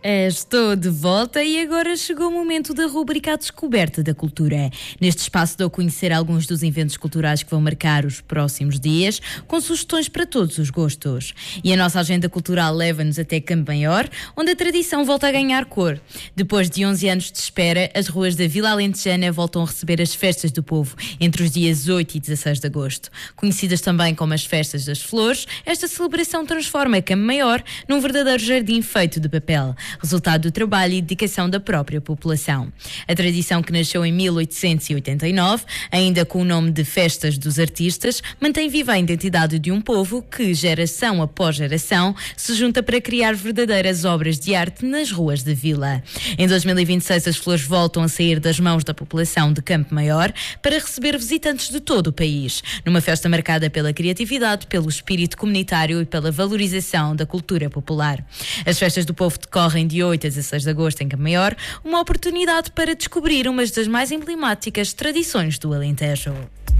Estou de volta e agora chegou o momento da rubrica A Descoberta da Cultura. Neste espaço dou a conhecer alguns dos eventos culturais que vão marcar os próximos dias, com sugestões para todos os gostos. E a nossa agenda cultural leva-nos até Campo Maior, onde a tradição volta a ganhar cor. Depois de 11 anos de espera, as ruas da Vila Alentejana voltam a receber as Festas do Povo, entre os dias 8 e 16 de agosto. Conhecidas também como as Festas das Flores, esta celebração transforma Campo Maior num verdadeiro jardim feito de papel, resultado do trabalho e dedicação da própria população. A tradição, que nasceu em 1889, ainda com o nome de Festas dos Artistas, mantém viva a identidade de um povo que, geração após geração, se junta para criar verdadeiras obras de arte nas ruas da vila. Em 2026, as flores voltam a sair das mãos da população de Campo Maior para receber visitantes de todo o país, numa festa marcada pela criatividade, pelo espírito comunitário e pela valorização da cultura popular. As Festas do Povo decorrem de 8 a 16 de agosto em Campo Maior, uma oportunidade para descobrir uma das mais emblemáticas tradições do Alentejo.